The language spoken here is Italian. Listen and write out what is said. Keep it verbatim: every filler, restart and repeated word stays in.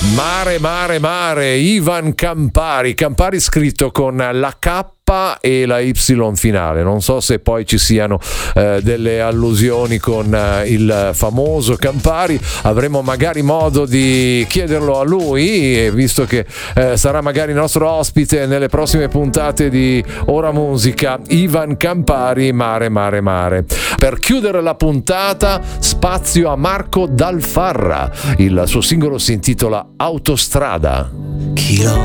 Mare, mare, mare, Ivan Campari, Campari scritto con la K e la Y finale. Non so se poi ci siano eh, delle allusioni con eh, il famoso Campari. Avremo magari modo di chiederlo a lui, visto che eh, sarà magari nostro ospite nelle prossime puntate di Ora Musica. Ivan Campari, Mare, mare, mare. Per chiudere la puntata, spazio a Marco Dal Farra. Il suo singolo si intitola Autostrada. Chilometri